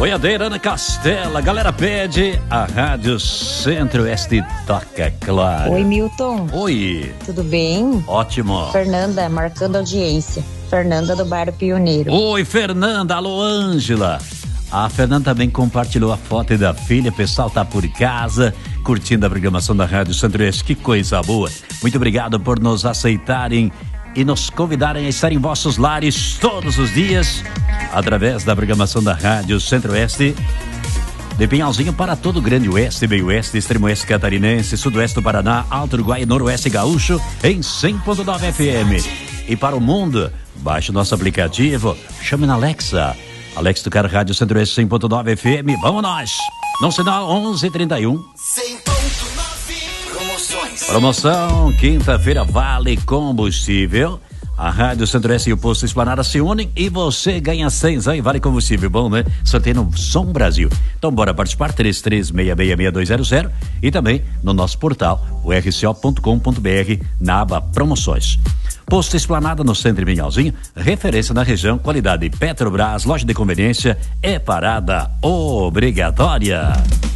Boiadeira na Castela, a galera pede, a Rádio Centro-Oeste toca, claro. Oi, Milton. Oi. Tudo bem? Ótimo. Fernanda, marcando audiência. Fernanda do Bairro Pioneiro. Oi, Fernanda. Alô, Ângela. A Fernanda também compartilhou a foto da filha. O pessoal tá por casa, curtindo a programação da Rádio Centro-Oeste. Que coisa boa. Muito obrigado por nos aceitarem e nos convidarem a estar em vossos lares todos os dias, através da programação da Rádio Centro-Oeste, de Pinhalzinho para todo o Grande Oeste, Meio Oeste, Extremo Oeste Catarinense, Sudoeste do Paraná, Alto Uruguai e Noroeste Gaúcho, em 100.9 FM. E para o mundo, baixe o nosso aplicativo, chame na Alexa. Alexa tocar Rádio Centro-Oeste 100.9 FM. Vamos nós! No sinal 11:31. 100.9 Promoções. Promoção, quinta-feira vale combustível. A Rádio Centro-Oeste e o Posto Esplanada se unem e você ganha 100 e vale combustível. Bom, né? Sorteio no Som Brasil. Então bora participar, 33666200 e também no nosso portal, o rco.com.br, na aba Promoções. Posto Esplanada no centro de Minhalzinho, referência na região, qualidade Petrobras, loja de conveniência, é parada obrigatória.